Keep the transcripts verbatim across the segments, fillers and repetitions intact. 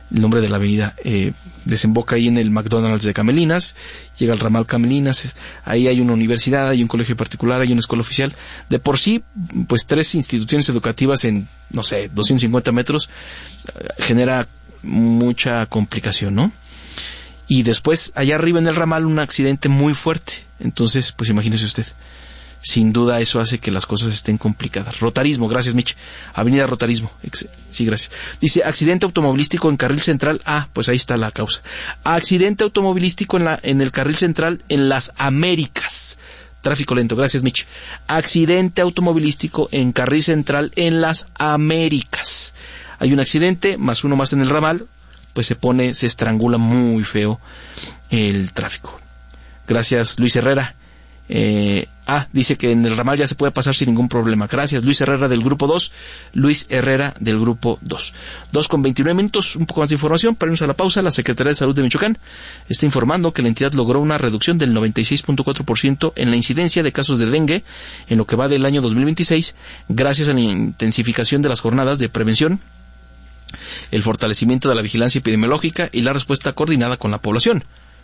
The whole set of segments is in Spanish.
el nombre de la avenida, eh, desemboca ahí en el McDonald's de Camelinas, llega al ramal Camelinas, ahí hay una universidad, hay un colegio particular, hay una escuela oficial, de por sí, pues tres instituciones educativas en, no sé, doscientos cincuenta metros, eh, genera mucha complicación, ¿no? Y después, allá arriba en el ramal, un accidente muy fuerte, entonces, pues imagínese usted. Sin duda eso hace que las cosas estén complicadas. Rotarismo, gracias Mitch. Avenida Rotarismo. Sí, gracias. Dice, accidente automovilístico en carril central. Ah, pues ahí está la causa. Accidente automovilístico en, la, en el carril central en las Américas. Tráfico lento, gracias Mitch. Accidente automovilístico en carril central en las Américas. Hay un accidente, más uno más en el ramal, pues se pone, se estrangula muy feo el tráfico. Gracias Luis Herrera. Eh, ah, dice que en el ramal ya se puede pasar sin ningún problema. Gracias, Luis Herrera del grupo dos. Luis Herrera del grupo dos. dos con veintinueve minutos, un poco más de información. Para irnos a la pausa, la Secretaría de Salud de Michoacán está informando que la entidad logró una reducción del noventa y seis punto cuatro por ciento en la incidencia de casos de dengue en lo que va del año dos mil veintiséis, gracias a la intensificación de las jornadas de prevención, el fortalecimiento de la vigilancia epidemiológica y la respuesta coordinada con la población.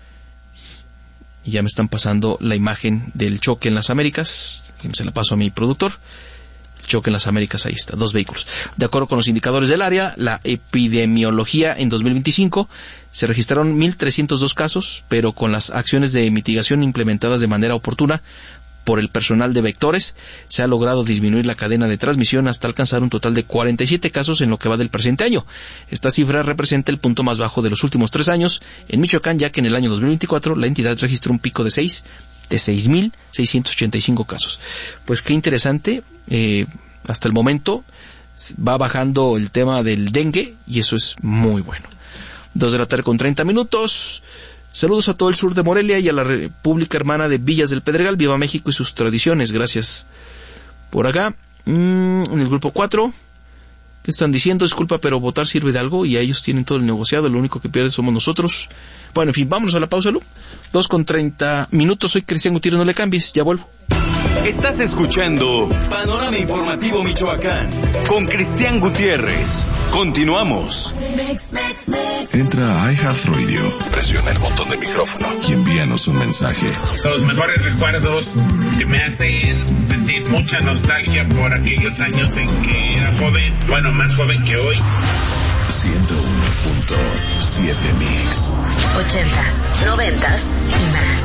Y ya me están pasando la imagen del choque en las Américas, que se la paso a mi productor. El choque en las Américas, ahí está, dos vehículos. De acuerdo con los indicadores del área, la epidemiología en dos mil veinticinco se registraron mil trescientos dos casos, pero con las acciones de mitigación implementadas de manera oportuna por el personal de vectores, se ha logrado disminuir la cadena de transmisión hasta alcanzar un total de cuarenta y siete casos en lo que va del presente año. Esta cifra representa el punto más bajo de los últimos tres años en Michoacán, ya que en el año dos mil veinticuatro la entidad registró un pico de seis de seis mil seiscientos ochenta y cinco casos. Pues qué interesante, eh, hasta el momento va bajando el tema del dengue y eso es muy bueno. Dos de la tarde con treinta minutos. Saludos a todo el sur de Morelia y a la República Hermana de Villas del Pedregal. Viva México y sus tradiciones. Gracias. Por acá, mmm, en el grupo cuatro, ¿qué están diciendo? Disculpa, pero votar sirve de algo y a ellos tienen todo el negociado. Lo único que pierde somos nosotros. Bueno, en fin, vámonos a la pausa, Lu. dos con treinta minutos. Soy Cristian Gutiérrez, no le cambies. Ya vuelvo. Estás escuchando Panorama Informativo Michoacán con Cristian Gutiérrez. Continuamos. Entra a iHeartRadio, presiona el botón de micrófono y envíanos un mensaje. Los mejores recuerdos que me hacen sentir mucha nostalgia por aquellos años en que era joven, bueno, más joven que hoy. ciento uno punto siete Mix. Ochentas, noventas y más.